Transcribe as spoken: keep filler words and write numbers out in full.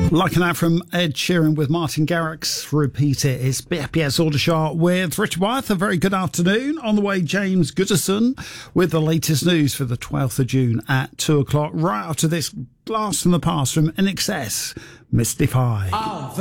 Liking that from Ed Sheeran with Martin Garrix. Repeat it. It's B F B S Aldershot with Richard Wyeth. A very good afternoon. On the way, James Goodison with the latest news for the twelfth of June at two o'clock. Right after this blast from the past from I N X S, Mystify. Oh.